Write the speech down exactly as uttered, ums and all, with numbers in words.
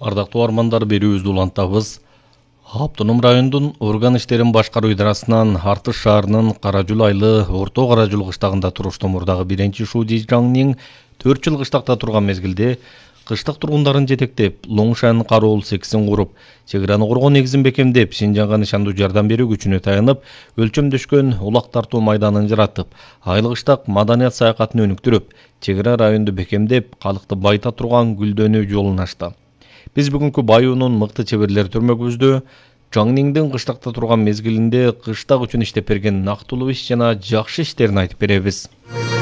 Ардактуу армандар, берүүбүздү улантабыз. Автоном райондун орган иштерин башкаруу идарасынан Артыш шаарынын Каражул айлы Орто Каражул кыштагында туруштуу мурдагы биринчи Шуди жаңнин төрт жыл кыштакта турган мезгилде кыштак тургундарын жетектеп, Лоңшан кароол сексин куруп, чек араны коргоо негизин бекемдеп, Шинжанга нышандуу жардам берүү күчүнө таянып, өлчөмдөшкөн улак тартуу майданын жаратып, айыл кыштак маданият саякатын өнүктүрүп, чек ара районду бекемдеп, калкты байыта турган гүлдөнүү жолун ачты. Биз бүгүнкү Баюунун мыкты чеберлери төрмөгүбүздө Жаңниңдин кыштакта турган мезгилинде кыштак үчүн иштеп берген нактылуу иш жана жакшы иштерин айтып беребиз.